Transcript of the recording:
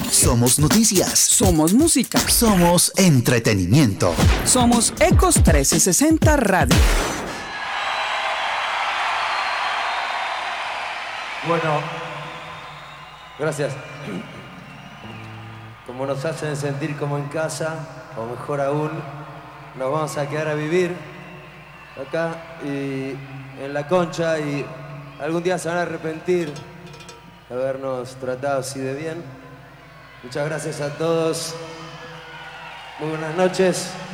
Somos noticias. Somos música. Somos entretenimiento. Somos Ecos 1360 Radio. Bueno, gracias. Como nos hacen sentir como en casa, o mejor aún, nos vamos a quedar a vivir acá y en la Concha, y algún día se van a arrepentir de habernos tratado así de bien. Muchas gracias a todos. Muy buenas noches.